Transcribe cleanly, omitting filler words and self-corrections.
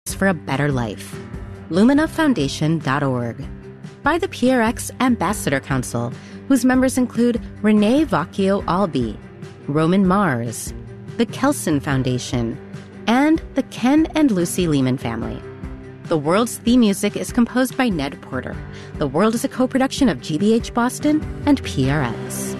for a better life. LuminaFoundation.org. By the PRX Ambassador Council, whose members include Renee Vacchio-Albi, Roman Mars, the Kelson Foundation, and the Ken and Lucy Lehman family. The World's theme music is composed by Ned Porter. The World is a co-production of GBH Boston and PRX.